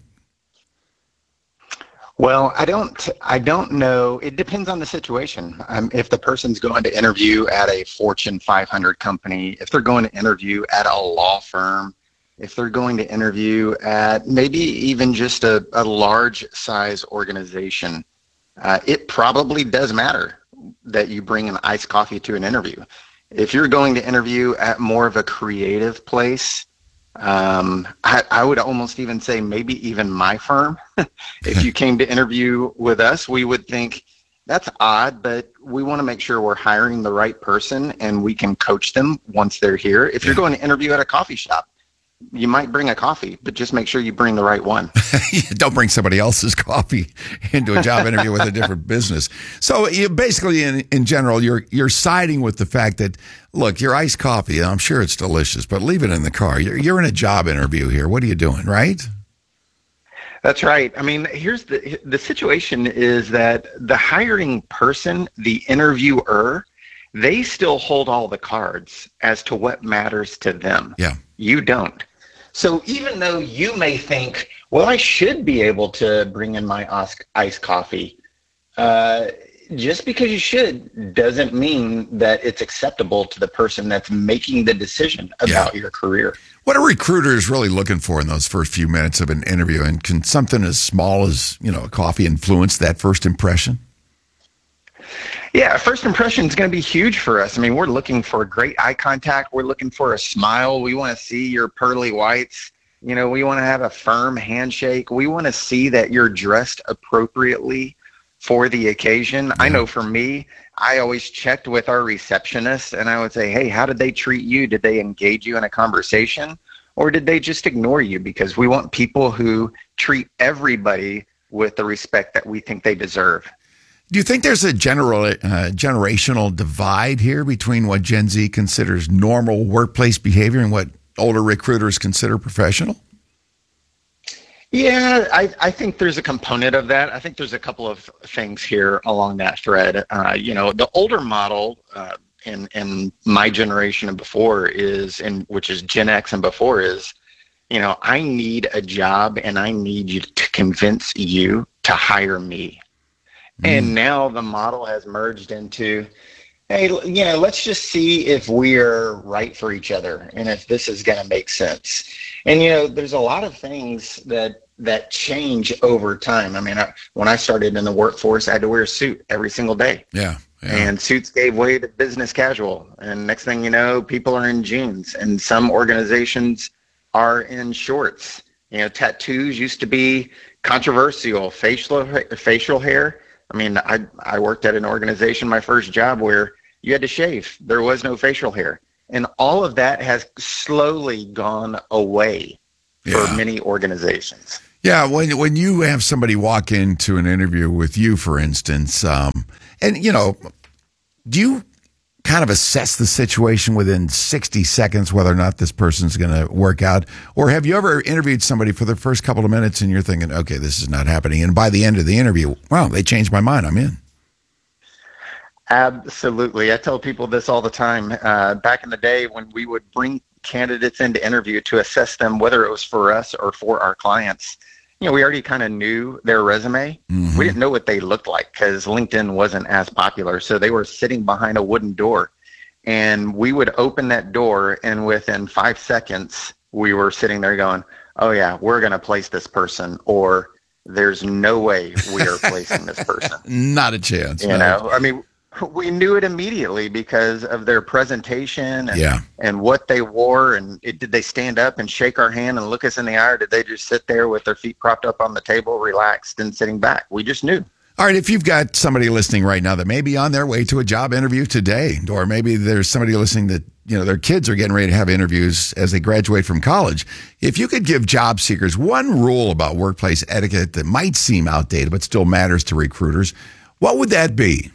Well, I don't know. It depends on the situation. If the person's going to interview at a Fortune 500 company, if they're going to interview at a law firm, if they're going to interview at maybe even just a large size organization, it probably does matter that you bring an iced coffee to an interview. If you're going to interview at more of a creative place, I would almost even say maybe even my firm, if you came to interview with us, we would think that's odd, but we want to make sure we're hiring the right person and we can coach them once they're here. If you're going to interview at a coffee shop, you might bring a coffee, but just make sure you bring the right one. Don't bring somebody else's coffee into a job interview with a different business. So you basically, in general, you're siding with the fact that, look, your iced coffee, I'm sure it's delicious, but leave it in the car. You're in a job interview here. What are you doing, right? That's right. I mean, here's the situation is that the hiring person, the interviewer, they still hold all the cards as to what matters to them. Yeah. You don't. So even though you may think, well, I should be able to bring in my iced coffee, just because you should doesn't mean that it's acceptable to the person that's making the decision about your career. What are recruiters really looking for in those first few minutes of an interview? And can something as small as, a coffee influence that first impression? Yeah, first impression is going to be huge for us. I mean, we're looking for great eye contact. We're looking for a smile. We want to see your pearly whites. We want to have a firm handshake. We want to see that you're dressed appropriately for the occasion. I know for me, I always checked with our receptionist and I would say, hey, how did they treat you? Did they engage you in a conversation or did they just ignore you? Because we want people who treat everybody with the respect that we think they deserve. Do you think there's a generational divide here between what Gen Z considers normal workplace behavior and what older recruiters consider professional? Yeah, I think there's a component of that. I think there's a couple of things here along that thread. The older model in my generation and before which is Gen X and before is, I need a job and I need you to convince you to hire me. And now the model has merged into, hey, let's just see if we're right for each other and if this is going to make sense. And, there's a lot of things that change over time. I mean, when I started in the workforce, I had to wear a suit every single day. Yeah. And suits gave way to business casual. And next thing you know, people are in jeans, and some organizations are in shorts. Tattoos used to be controversial. Facial hair. I mean, I worked at an organization, my first job, where you had to shave. There was no facial hair. And all of that has slowly gone away for many organizations. Yeah, when you have somebody walk into an interview with you, for instance, and, do you kind of assess the situation within 60 seconds whether or not this person's going to work out? Or have you ever interviewed somebody for the first couple of minutes and you're thinking, okay, this is not happening, and by the end of the interview, wow, they changed my mind, I'm in? Absolutely. I tell people this all the time. Back in the day when we would bring candidates into interview to assess them, whether it was for us or for our clients, we already kind of knew their resume. Mm-hmm. We didn't know what they looked like because LinkedIn wasn't as popular. So they were sitting behind a wooden door, and we would open that door, and within 5 seconds, we were sitting there going, oh yeah, we're going to place this person, or there's no way we are placing this person. Not a chance. I mean, we knew it immediately because of their presentation and what they wore. And did they stand up and shake our hand and look us in the eye, or did they just sit there with their feet propped up on the table, relaxed and sitting back? We just knew. All right, if you've got somebody listening right now that may be on their way to a job interview today, or maybe there's somebody listening that, their kids are getting ready to have interviews as they graduate from college, if you could give job seekers one rule about workplace etiquette that might seem outdated but still matters to recruiters, what would that be?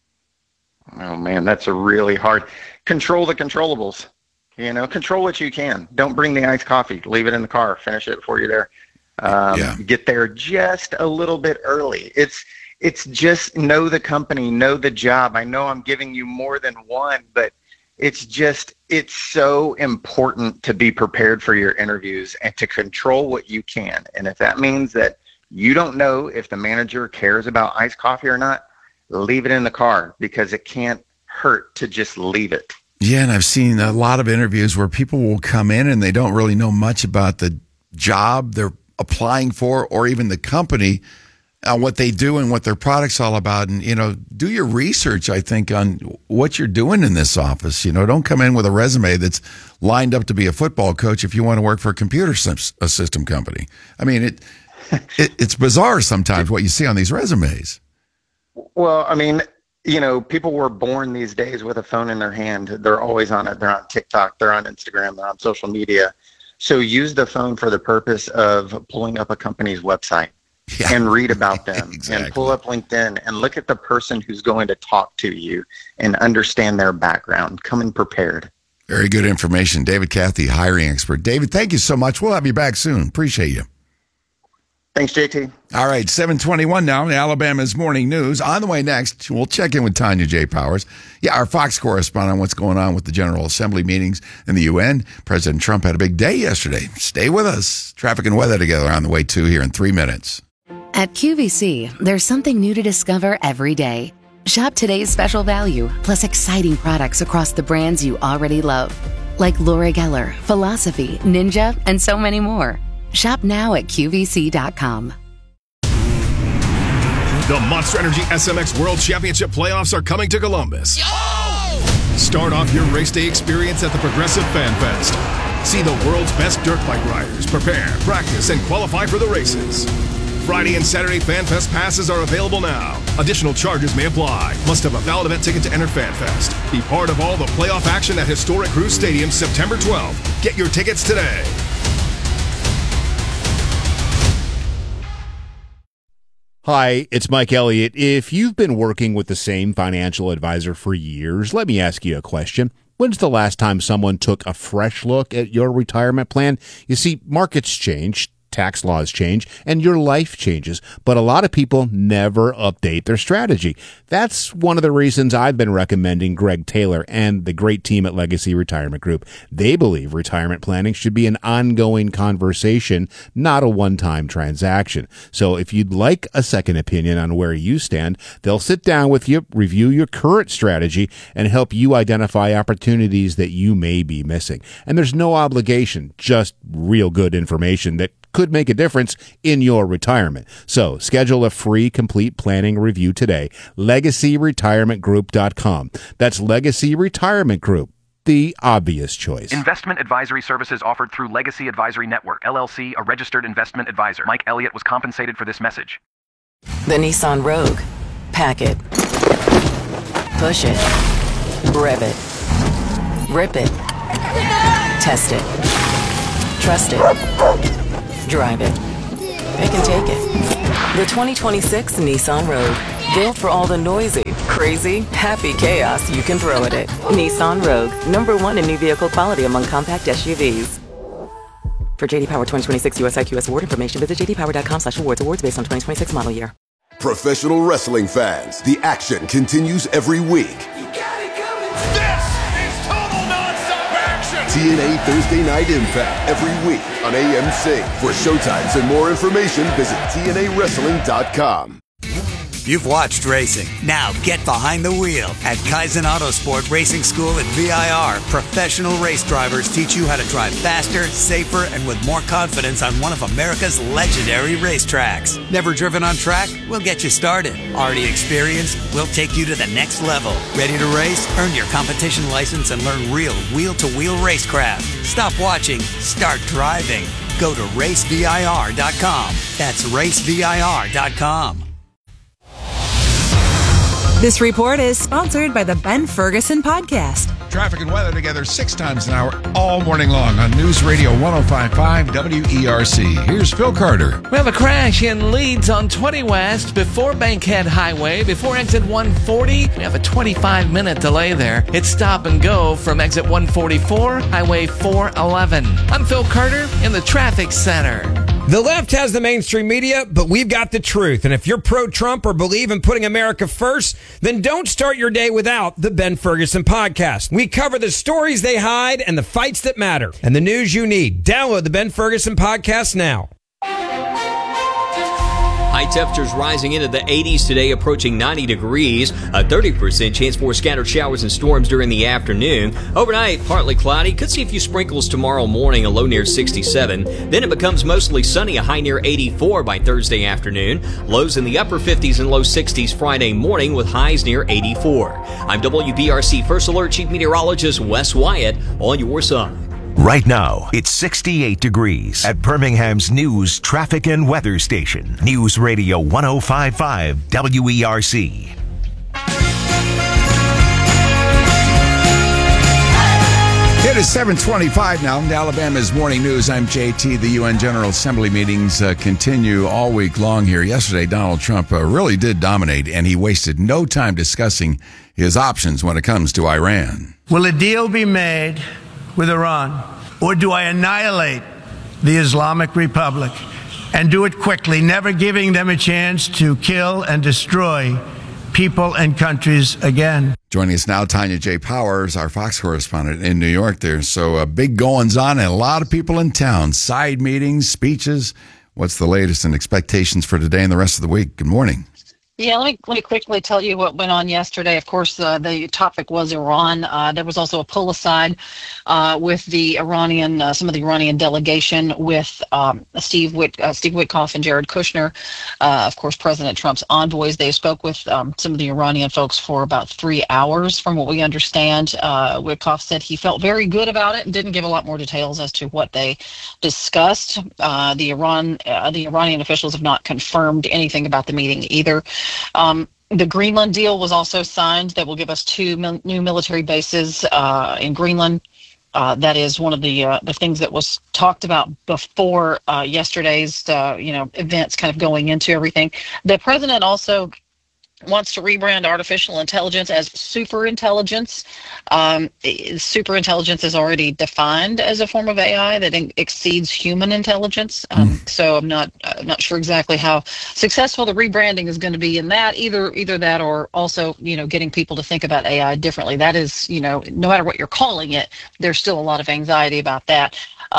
Oh, man, that's a really hard. Control the controllables. Control what you can. Don't bring the iced coffee. Leave it in the car. Finish it before you're there. Get there just a little bit early. It's just know the company, know the job. I know I'm giving you more than one, but it's so important to be prepared for your interviews and to control what you can. And if that means that you don't know if the manager cares about iced coffee or not, leave it in the car, because it can't hurt to just leave it. Yeah, and I've seen a lot of interviews where people will come in and they don't really know much about the job they're applying for, or even the company, what they do and what their product's all about. And, do your research, I think, on what you're doing in this office. Don't come in with a resume that's lined up to be a football coach if you want to work for a computer system company. I mean, it's bizarre sometimes what you see on these resumes. Well, I mean, people were born these days with a phone in their hand. They're always on it. They're on TikTok. They're on Instagram. They're on social media. So use the phone for the purpose of pulling up a company's website and read about them. Exactly. And pull up LinkedIn and look at the person who's going to talk to you and understand their background. Come in prepared. Very good information. David Cathy, hiring expert. David, thank you so much. We'll have you back soon. Appreciate you. Thanks, JT. All right, 7:21 now, Alabama's Morning News. On the way next, we'll check in with Tanya J. Powers. Yeah, our Fox correspondent on what's going on with the General Assembly meetings in the UN. President Trump had a big day yesterday. Stay with us. Traffic and weather together on the way to here in 3 minutes. At QVC, there's something new to discover every day. Shop today's special value, plus exciting products across the brands you already love, like Laura Geller, Philosophy, Ninja, and so many more. Shop now at QVC.com. The Monster Energy SMX World Championship playoffs are coming to Columbus. Start off your race day experience at the Progressive Fan Fest. See the world's best dirt bike riders prepare, practice, and qualify for the races. Friday and Saturday Fan Fest passes are available now. Additional charges may apply. Must have a valid event ticket to enter Fan Fest. Be part of all the playoff action at historic Cruise Stadium September 12th. Get your tickets today. Hi, it's Mike Elliott. If you've been working with the same financial advisor for years, let me ask you a question. When's the last time someone took a fresh look at your retirement plan? You see, markets change. tax laws change, and your life changes. But a lot of people never update their strategy. That's one of the reasons I've been recommending Greg Taylor and the great team at Legacy Retirement Group. They believe retirement planning should be an ongoing conversation, not a one-time transaction. So if you'd like a second opinion on where you stand, they'll sit down with you, review your current strategy, and help you identify opportunities that you may be missing. And there's no obligation, just real good information that could make a difference in your retirement. So schedule a free complete planning review today. LegacyRetirementGroup.com. That's Legacy Retirement Group, the obvious choice. Investment advisory services offered through Legacy Advisory Network, LLC, a registered investment advisor. Mike Elliott was compensated for this message. The Nissan Rogue. Pack it. Push it. Rev it. Rip it. Test it. Trust it. Drive it. Pick and take it. The 2026 Nissan Rogue. Built for all the noisy, crazy, happy chaos you can throw at it. Nissan Rogue. #1 in new vehicle quality among compact SUVs. For JD Power 2026 US IQS award information, visit jdpower.com/awards. Awards based on 2026 model year. Professional wrestling fans, the action continues every week. TNA Thursday Night Impact every week on AMC. For showtimes and more information, visit TNAWrestling.com. You've watched racing. Now get behind the wheel. At Kaizen Autosport Racing School at VIR, professional race drivers teach you how to drive faster, safer, and with more confidence on one of America's legendary racetracks. Never driven on track? We'll get you started. Already experienced? We'll take you to the next level. Ready to race? Earn your competition license and learn real wheel-to-wheel racecraft. Stop watching. Start driving. Go to racevir.com. That's racevir.com. This report is sponsored by the Ben Ferguson Podcast. Traffic and weather together 6 times an hour all morning long on News Radio 105.5 WERC. Here's Phil Carter. We have a crash in Leeds on 20 West before Bankhead Highway, before exit 140. We have a 25-minute delay there. It's stop and go from exit 144, Highway 411. I'm Phil Carter in the traffic center. The left has the mainstream media, but we've got the truth. And if you're pro-Trump or believe in putting America first, then don't start your day without the Ben Ferguson Podcast. We cover the stories they hide and the fights that matter and the news you need. Download the Ben Ferguson Podcast now. High temperatures rising into the 80s today, approaching 90 degrees. A 30% chance for scattered showers and storms during the afternoon. Overnight, partly cloudy. Could see a few sprinkles tomorrow morning, a low near 67. Then it becomes mostly sunny, a high near 84 by Thursday afternoon. Lows in the upper 50s and low 60s Friday morning with highs near 84. I'm WBRC First Alert Chief Meteorologist Wes Wyatt on your side. Right now, it's 68 degrees at Birmingham's news, traffic, and weather station. News Radio 105.5 WERC. It is 7:25 now. Alabama's Morning News. I'm JT. The UN General Assembly meetings continue all week long here. Yesterday, Donald Trump really did dominate, and he wasted no time discussing his options when it comes to Iran. Will a deal be made with Iran, or do I annihilate the Islamic Republic and do it quickly, never giving them a chance to kill and destroy people and countries again? Joining us now, Tanya J. Powers, our Fox correspondent in New York there. So big goings on and a lot of people in town, side meetings, speeches. What's the latest and expectations for today and the rest of the week? Good morning. Yeah, let me quickly tell you what went on yesterday. Of course, the topic was Iran. There was also a pull aside with the Iranian, some of the Iranian delegation with Steve Witkoff and Jared Kushner. Of course, President Trump's envoys. They spoke with some of the Iranian folks for about 3 hours, from what we understand. Witkoff said he felt very good about it and didn't give a lot more details as to what they discussed. The Iranian officials have not confirmed anything about the meeting either. The Greenland deal was also signed that will give us 2 new military bases in Greenland. That is one of the things that was talked about before yesterday's events, kind of going into everything. The president also wants to rebrand artificial intelligence as superintelligence. Superintelligence is already defined as a form of AI that exceeds human intelligence. So I'm not sure exactly how successful the rebranding is going to be in that. Either that, or also getting people to think about AI differently. That is, no matter what you're calling it, there's still a lot of anxiety about that.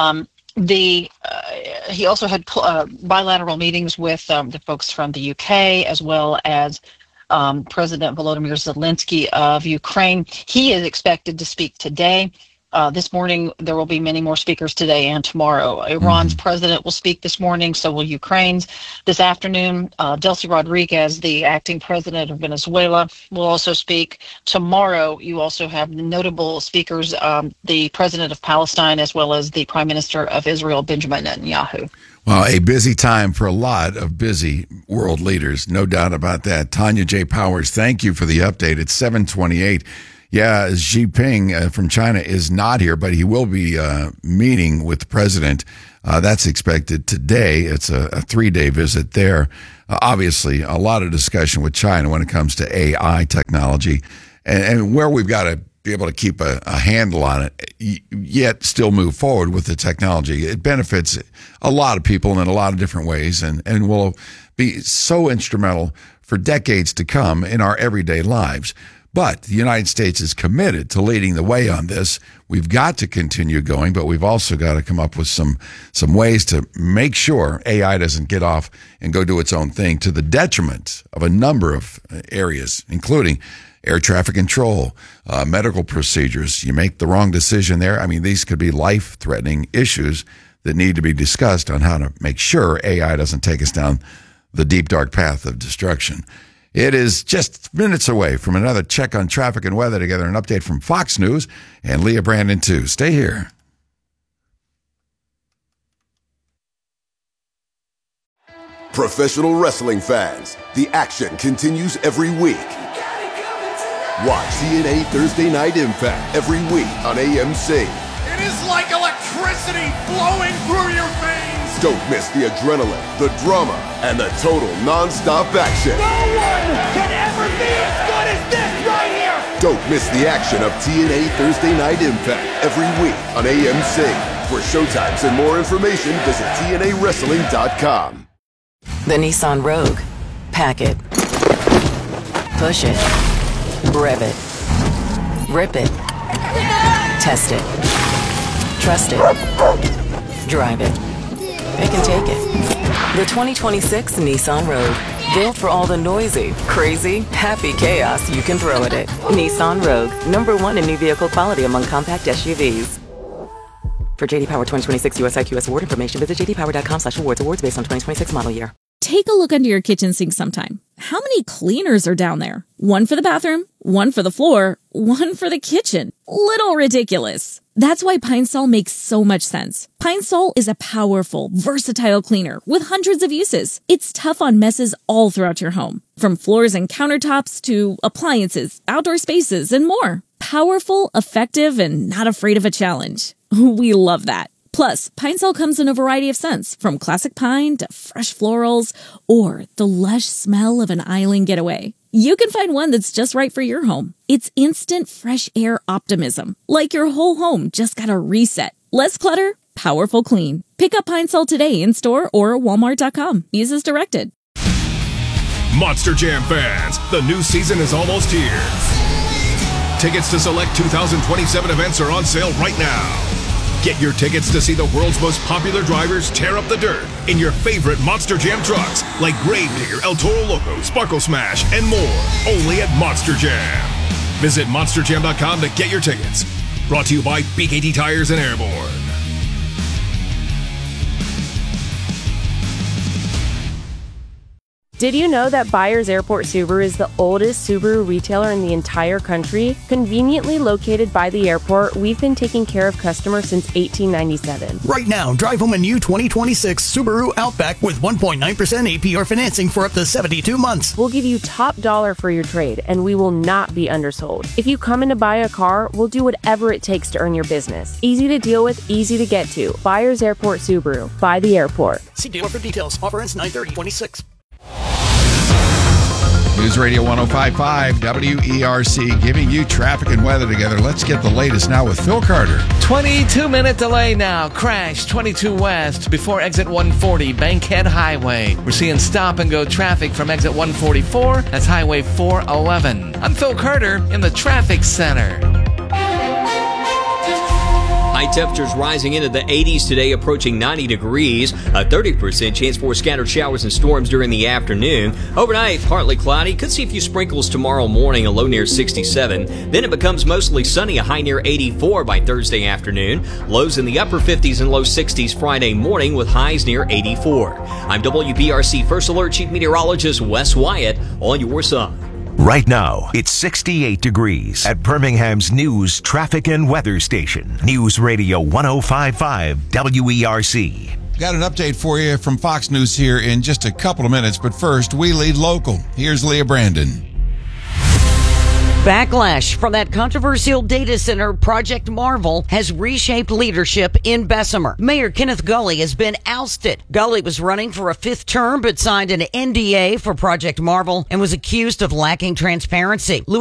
He also had bilateral meetings with the folks from the UK, as well as President Volodymyr Zelensky of Ukraine. He is expected to speak today. This morning, there will be many more speakers today and tomorrow. Iran's president will speak this morning, so will Ukraine's. This afternoon, Delcy Rodriguez, the acting president of Venezuela, will also speak. Tomorrow, you also have notable speakers, the president of Palestine, as well as the prime minister of Israel, Benjamin Netanyahu. Well, a busy time for a lot of busy world leaders, no doubt about that. Tanya J. Powers, thank you for the update. It's 7:28. Yeah, Xi Jinping from China is not here, but he will be meeting with the president. That's expected today. It's a 3-day visit there. Obviously, a lot of discussion with China when it comes to AI technology and where we've got to be able to keep a handle on it, yet still move forward with the technology. It benefits a lot of people in a lot of different ways and will be so instrumental for decades to come in our everyday lives. But the United States is committed to leading the way on this. We've got to continue going, but we've also got to come up with some ways to make sure AI doesn't get off and go do its own thing to the detriment of a number of areas, including air traffic control, medical procedures. You make the wrong decision there. I mean, these could be life-threatening issues that need to be discussed on how to make sure AI doesn't take us down the deep, dark path of destruction. It is just minutes away from another check on traffic and weather together, an update from Fox News and Leah Brandon, too. Stay here. Professional wrestling fans, the action continues every week. Watch TNA Thursday Night Impact every week on AMC. It is like electricity flowing through your veins. Don't miss the adrenaline, the drama, and the total non-stop action. No one can ever be as good as this right here. Don't miss the action of TNA Thursday Night Impact every week on AMC. For showtimes and more information, visit TNAWrestling.com. The Nissan Rogue. Pack it. Push it. Rev it. Rip it. Test it. Trust it. Drive it. It can take it. The 2026 Nissan Rogue. Built for all the noisy, crazy, happy chaos you can throw at it. Nissan Rogue. #1 in new vehicle quality among compact SUVs. For JD Power 2026 US IQS award information, visit jdpower.com/awards. Awards based on 2026 model year. Take a look under your kitchen sink sometime. How many cleaners are down there? One for the bathroom, one for the floor, one for the kitchen. Little ridiculous. That's why Pine Sol makes so much sense. Pine Sol is a powerful, versatile cleaner with hundreds of uses. It's tough on messes all throughout your home, from floors and countertops to appliances, outdoor spaces, and more. Powerful, effective, and not afraid of a challenge. We love that. Plus, Pine Sol comes in a variety of scents, from classic pine to fresh florals, or the lush smell of an island getaway. You can find one that's just right for your home. It's instant fresh air optimism, like your whole home just got a reset. Less clutter, powerful clean. Pick up Pine Sol today in store or Walmart.com. Use as directed. Monster Jam fans, the new season is almost here. Tickets to select 2027 events are on sale right now. Get your tickets to see the world's most popular drivers tear up the dirt in your favorite Monster Jam trucks like Gravedigger, El Toro Loco, Sparkle Smash, and more. Only at Monster Jam. Visit monsterjam.com to get your tickets. Brought to you by BKT Tires and Airborne. Did you know that Byers Airport Subaru is the oldest Subaru retailer in the entire country? Conveniently located by the airport, we've been taking care of customers since 1897. Right now, drive home a new 2026 Subaru Outback with 1.9% APR financing for up to 72 months. We'll give you top dollar for your trade, and we will not be undersold. If you come in to buy a car, we'll do whatever it takes to earn your business. Easy to deal with, easy to get to. Byers Airport Subaru. By the airport. See dealer for details. Offer ends 9/30/26. News Radio 105.5 WERC, giving you traffic and weather together. Let's get the latest now with Phil Carter. 22-minute delay now. Crash 22 West before exit 140, Bankhead Highway. We're seeing stop-and-go traffic from exit 144. That's Highway 411. I'm Phil Carter in the traffic center. High temperatures rising into the 80s today, approaching 90 degrees. A 30% chance for scattered showers and storms during the afternoon. Overnight, partly cloudy. Could see a few sprinkles tomorrow morning, a low near 67. Then it becomes mostly sunny, a high near 84 by Thursday afternoon. Lows in the upper 50s and low 60s Friday morning with highs near 84. I'm WBRC First Alert Chief Meteorologist Wes Wyatt on your side. Right now, it's 68 degrees at Birmingham's news, traffic, and weather station. News Radio 105.5 WERC. Got an update for you from Fox News here in just a couple of minutes, but first, we lead local. Here's Leah Brandon. Backlash from that controversial data center, Project Marvel, has reshaped leadership in Bessemer. Mayor Kenneth Gulley has been ousted. Gulley was running for a 5th term but signed an NDA for Project Marvel and was accused of lacking transparency.